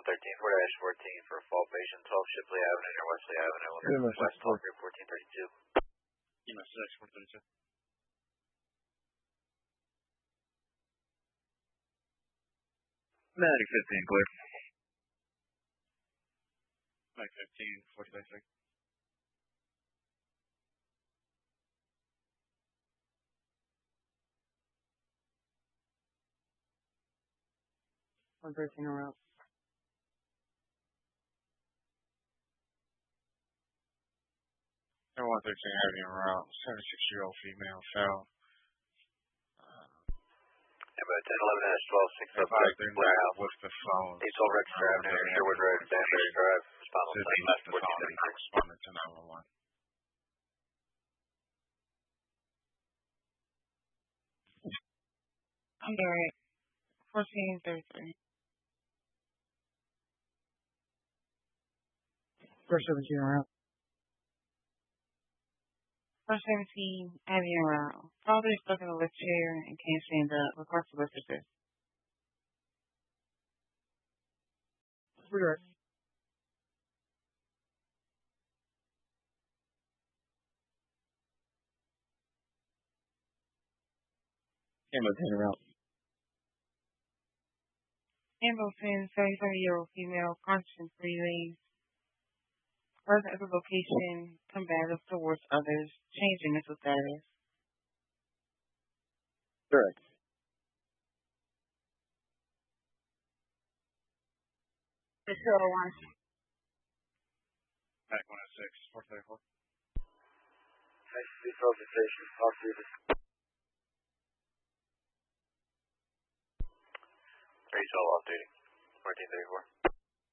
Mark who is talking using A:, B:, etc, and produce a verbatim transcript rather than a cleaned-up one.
A: thirteen four fourteen for fall patient, twelve Shipley Avenue near Wesley Avenue, West twelve three fourteen thirty-two.
B: E M S six four thirty-two.
C: Medic fifteen, clear.
B: Medic fifteen, forty thirty-three.
D: one thirteen around.
B: one thirteen Avenue route, seventy-six-year-old female fell.
A: About ten eleven twelve six subject, warehouse,
B: with the phone.
A: eight twelve Register Avenue, Sherwood Road, Danbury Drive, Spinal
B: Said
A: Tap,
B: they left the
A: fourteen
B: phone and
A: thirty-six.
B: responded to nine one one.
D: I'm sorry. fourteen thirty-three. First seventeen around. First seventeen Avenue around. Father is stuck in a lift chair and can't stand up. Request to lift assist. Redirect.
C: Hamilton around.
D: Hamilton, seventy-seven-year-old female, conscious breathing. Present at the location, combative towards others, changing mental status.
C: Correct.
D: Michelle one.
B: Back one oh six, four thirty-four.
A: Nice to be presentation. Talk to you. Three twelve off duty. fourteen thirty-four.